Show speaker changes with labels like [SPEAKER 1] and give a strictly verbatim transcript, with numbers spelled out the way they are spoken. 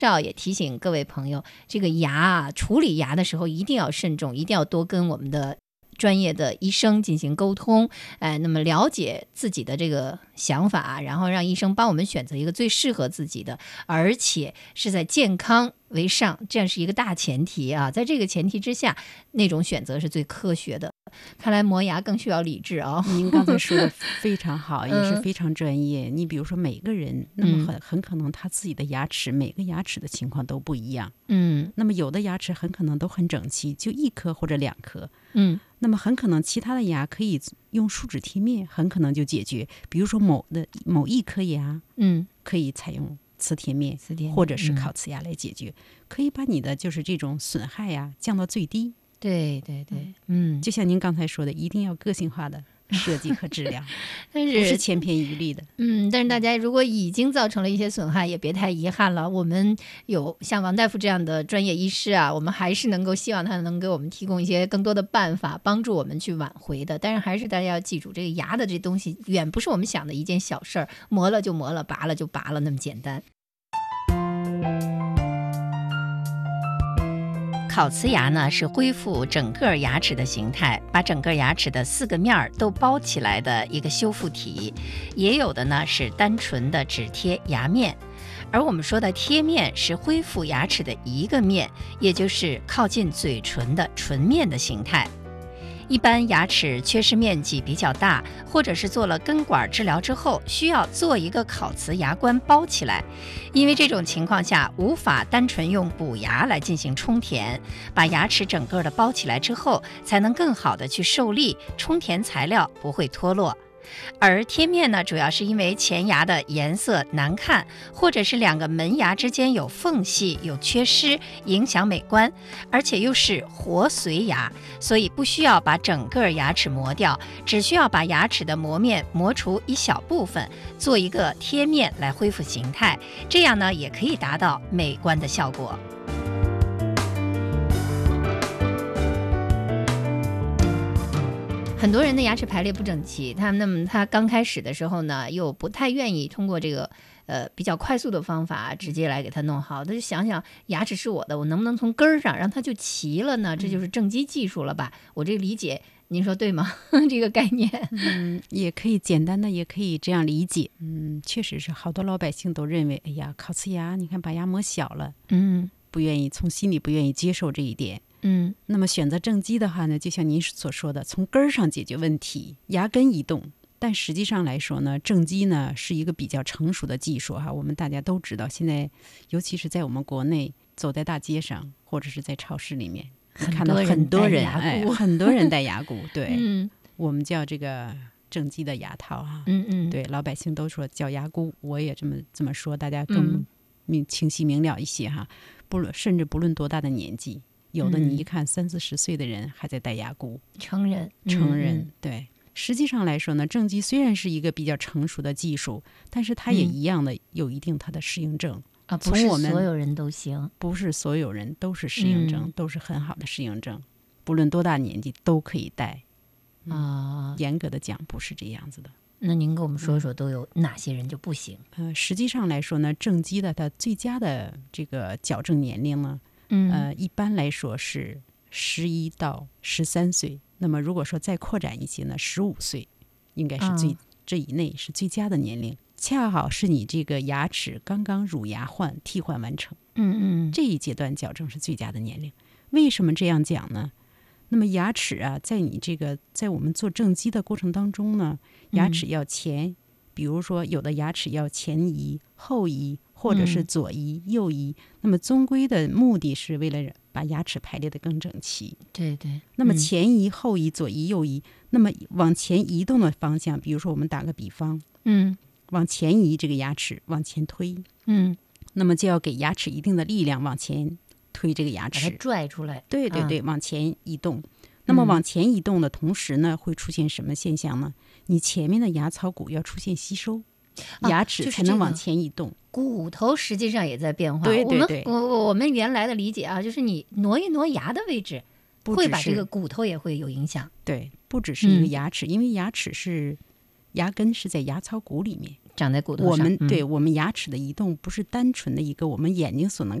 [SPEAKER 1] 照也提醒各位朋友，这个牙啊，处理牙的时候一定要慎重，一定要多跟我们的专业的医生进行沟通，哎，那么了解自己的这个想法，然后让医生帮我们选择一个最适合自己的，而且是在健康为上，这样是一个大前提啊。在这个前提之下，那种选择是最科学的。看来磨牙更需要理智啊！
[SPEAKER 2] 您刚才说的非常好，也是非常专业。你比如说每个人，那么很很可能他自己的牙齿，每个牙齿的情况都不一样。嗯，那么有的牙齿很可能都很整齐，就一颗或者两颗。嗯，那么很可能其他的牙可以用树脂贴面，很可能就解决。比如说某的某一颗牙，嗯，可以采用磁贴面，或者是烤瓷牙来解决，嗯、可以把你的就是这种损害呀降到最低。
[SPEAKER 1] 对对对，嗯，
[SPEAKER 2] 就像您刚才说的，一定要个性化的设计和质量，
[SPEAKER 1] 但是
[SPEAKER 2] 不是千篇一律的。
[SPEAKER 1] 嗯，但是大家如果已经造成了一些损害，也别太遗憾了。我们有像王大夫这样的专业医师啊，我们还是能够希望他能给我们提供一些更多的办法，帮助我们去挽回的。但是还是大家要记住，这个牙的这东西远不是我们想的一件小事儿，磨了就磨了，拔了就拔了那么简单。烤瓷牙呢是恢复整个牙齿的形态，把整个牙齿的四个面儿都包起来的一个修复体。也有的呢是单纯的只贴牙面，而我们说的贴面是恢复牙齿的一个面，也就是靠近嘴唇的唇面的形态。一般牙齿缺失面积比较大，或者是做了根管治疗之后，需要做一个烤瓷牙冠包起来。因为这种情况下无法单纯用补牙来进行充填，把牙齿整个的包起来之后，才能更好的去受力，充填材料不会脱落。而贴面呢，主要是因为前牙的颜色难看，或者是两个门牙之间有缝隙、有缺失，影响美观，而且又是活髓牙，所以不需要把整个牙齿磨掉，只需要把牙齿的磨面磨除一小部分，做一个贴面来恢复形态，这样呢也可以达到美观的效果。很多人的牙齿排列不整齐，他那么他刚开始的时候呢，又不太愿意通过这个呃比较快速的方法直接来给他弄好，他就想想牙齿是我的，我能不能从根儿上让它就齐了呢？这就是正畸技术了吧？我这个理解，您说对吗？这个概念，
[SPEAKER 2] 嗯，也可以简单的也可以这样理解。嗯，确实是好多老百姓都认为，哎呀，烤瓷牙，你看把牙磨小了，嗯，不愿意从心里不愿意接受这一点。嗯，那么选择正畸的话呢，就像您所说的，从根儿上解决问题，牙根移动。但实际上来说呢，正畸呢是一个比较成熟的技术哈。我们大家都知道，现在尤其是在我们国内，走在大街上或者是在超市里面，看到很多人哎，很多人戴牙箍，对，嗯，我们叫这个正畸的牙套哈。嗯嗯，对，老百姓都说叫牙箍，我也这么这么说，大家更明清晰明了一些哈。不论甚至不论多大的年纪。有的你一看三四十岁的人还在戴牙箍，
[SPEAKER 1] 成人
[SPEAKER 2] 成人、嗯、对。实际上来说呢，正畸虽然是一个比较成熟的技术，但是它也一样的有一定它的适应症、
[SPEAKER 1] 嗯、啊，不是所有人都行，
[SPEAKER 2] 不是所有人都是适应症、嗯、都是很好的适应症，不论多大年纪都可以戴啊、嗯。严格的讲不是这样子的。
[SPEAKER 1] 那您跟我们说说都有哪些人就不行？
[SPEAKER 2] 呃，实际上来说呢，正畸的它最佳的这个矫正年龄呢，嗯，呃，一般来说是十一到十三岁。那么如果说再扩展一些呢，十五岁应该是最、嗯、这以内是最佳的年龄，恰好是你这个牙齿刚刚乳牙换替换完成，嗯嗯，这一阶段矫正是最佳的年龄。为什么这样讲呢？那么牙齿啊，在你这个在我们做正畸的过程当中呢，牙齿要前，嗯、比如说有的牙齿要前移、后移。或者是左移、嗯、右移，那么终归的目的是为了把牙齿排列得更整齐。
[SPEAKER 1] 对对。
[SPEAKER 2] 那么前移、后移、左移、右移，那么往前移动的方向，比如说我们打个比方，嗯，往前移这个牙齿往前推，嗯，那么就要给牙齿一定的力量往前推这个牙齿，
[SPEAKER 1] 把它拽出来。
[SPEAKER 2] 对对对，啊、往前移动。那么往前移动的同时呢，会出现什么现象呢？你前面的牙槽骨要出现吸收。牙齿才能往前移动、啊
[SPEAKER 1] 就是、骨头实际上也在变化。
[SPEAKER 2] 对对对，
[SPEAKER 1] 我们我我们原来的理解啊，就是你挪一挪牙的位置，会把这个骨头也会有影响。
[SPEAKER 2] 对，不只是一个牙齿、嗯、因为牙齿是牙根是在牙槽骨里面。
[SPEAKER 1] 长在骨头上。
[SPEAKER 2] 我们、
[SPEAKER 1] 嗯、
[SPEAKER 2] 对我们牙齿的移动不是单纯的一个我们眼睛所能